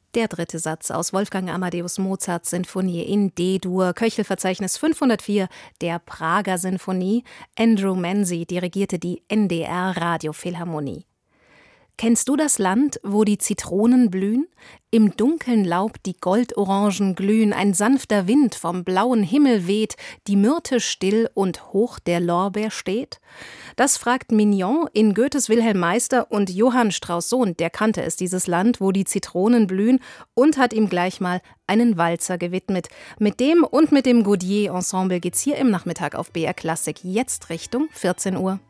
Der dritte Satz aus Wolfgang Amadeus Mozarts Sinfonie in D-Dur, Köchelverzeichnis 504 der Prager Sinfonie. Andrew Manzi dirigierte die NDR Radiophilharmonie. Kennst du das Land, wo die Zitronen blühen? Im dunkeln Laub die Goldorangen glühen, ein sanfter Wind vom blauen Himmel weht, die Myrte still und hoch der Lorbeer steht? Das fragt Mignon in Goethes Wilhelm Meister, und Johann Strauss Sohn, der kannte es, dieses Land, wo die Zitronen blühen, und hat ihm gleich mal einen Walzer gewidmet. Mit dem und mit dem Gaudier Ensemble geht's hier im Nachmittag auf BR Klassik jetzt Richtung 14 Uhr.